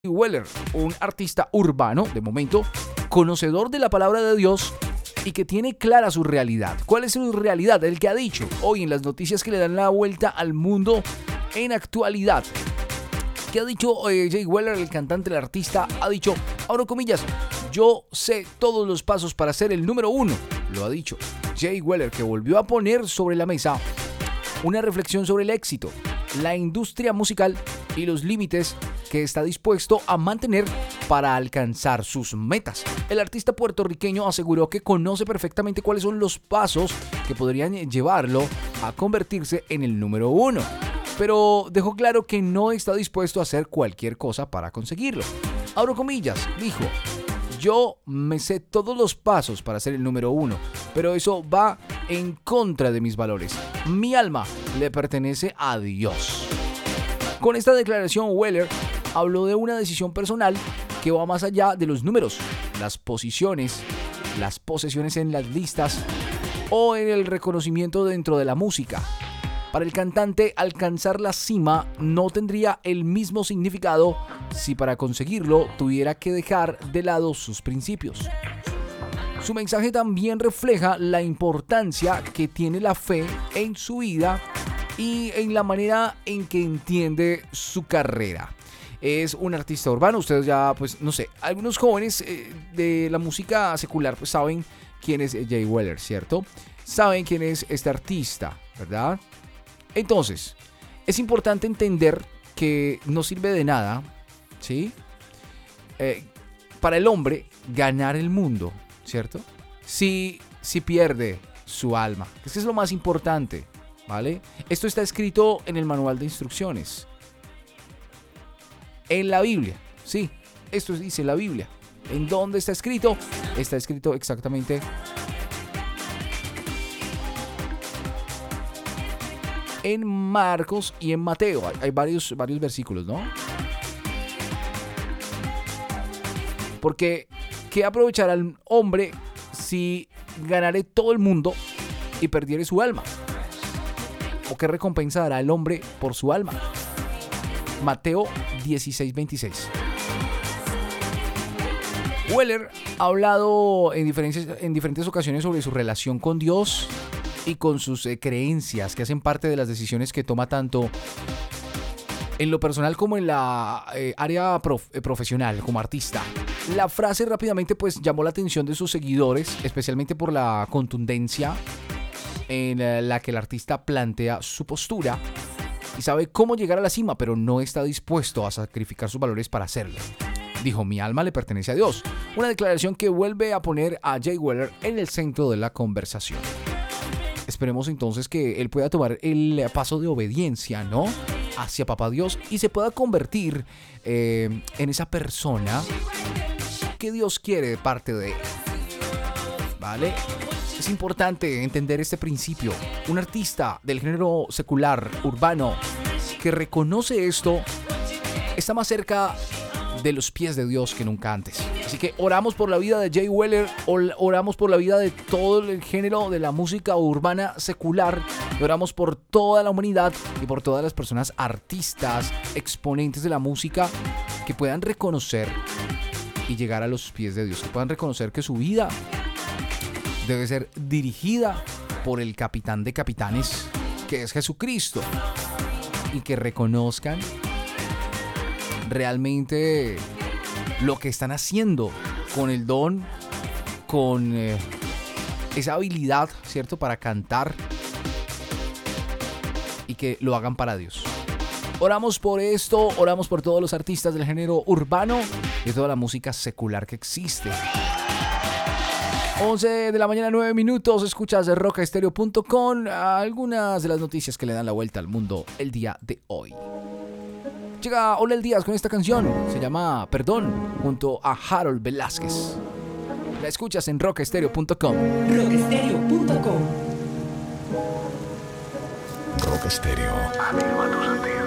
Weller, un artista urbano, de momento, conocedor de la palabra de Dios y que tiene clara su realidad. ¿Cuál es su realidad? El que ha dicho hoy en las noticias que le dan la vuelta al mundo en actualidad. ¿Qué ha dicho Jay Weller, el cantante, el artista? Ha dicho, abro comillas, yo sé todos los pasos para ser el número uno. Lo ha dicho Jay Weller, que volvió a poner sobre la mesa una reflexión sobre el éxito, la industria musical y los límites que está dispuesto a mantener para alcanzar sus metas. El artista puertorriqueño aseguró que conoce perfectamente cuáles son los pasos que podrían llevarlo a convertirse en el número uno, pero dejó claro que no está dispuesto a hacer cualquier cosa para conseguirlo. Abro comillas, dijo, yo me sé todos los pasos para ser el número uno, pero eso va en contra de mis valores. Mi alma le pertenece a Dios. Con esta declaración, Weller habló de una decisión personal que va más allá de los números, las posiciones, las posesiones en las listas o en el reconocimiento dentro de la música. Para el cantante, alcanzar la cima no tendría el mismo significado si para conseguirlo tuviera que dejar de lado sus principios. Su mensaje también refleja la importancia que tiene la fe en su vida y en la manera en que entiende su carrera. Es un artista urbano, ustedes ya, pues, no sé, algunos jóvenes de la música secular pues saben quién es Jay Weller, ¿cierto? Saben quién es este artista, ¿verdad? Entonces, es importante entender que no sirve de nada, ¿sí? Para el hombre ganar el mundo, ¿cierto? Si pierde su alma, que es lo más importante, ¿vale? Esto está escrito en el manual de instrucciones. En la Biblia, sí, esto dice la Biblia. ¿En dónde está escrito? Está escrito exactamente en Marcos y en Mateo. Hay varios versículos, ¿no? Porque, ¿qué aprovechará el hombre si ganare todo el mundo y perdiere su alma? ¿O qué recompensa dará el hombre por su alma? Mateo 16:26. Weller ha hablado en diferentes ocasiones sobre su relación con Dios y con sus creencias que hacen parte de las decisiones que toma tanto en lo personal como en la área profesional como artista. La frase rápidamente pues llamó la atención de sus seguidores, especialmente por la contundencia en la que el artista plantea su postura y sabe cómo llegar a la cima, pero no está dispuesto a sacrificar sus valores para hacerlo. Dijo, mi alma le pertenece a Dios. Una declaración que vuelve a poner a Jay Weller en el centro de la conversación. Esperemos entonces que él pueda tomar el paso de obediencia, ¿no?, hacia Papá Dios y se pueda convertir en esa persona que Dios quiere de parte de él. ¿Vale? Es importante entender este principio. Un artista del género secular, urbano, que reconoce esto, está más cerca de los pies de Dios que nunca antes. Así que oramos por la vida de Jay Weller, oramos por la vida de todo el género de la música urbana secular, oramos por toda la humanidad y por todas las personas artistas, exponentes de la música, que puedan reconocer y llegar a los pies de Dios, que puedan reconocer que su vida debe ser dirigida por el capitán de capitanes, que es Jesucristo, y que reconozcan realmente lo que están haciendo con el don, con esa habilidad, ¿cierto?, para cantar, y que lo hagan para Dios. Oramos por esto, oramos por todos los artistas del género urbano y de toda la música secular que existe. 11 de la mañana, 9 minutos, escuchas de rockastereo.com, algunas de las noticias que le dan la vuelta al mundo el día de hoy. Llega Olel Díaz con esta canción, se llama Perdón, junto a Harold Velázquez. La escuchas en rockastereo.com. Rockastereo.com. Rock Estéreo. Anima tus sentidos.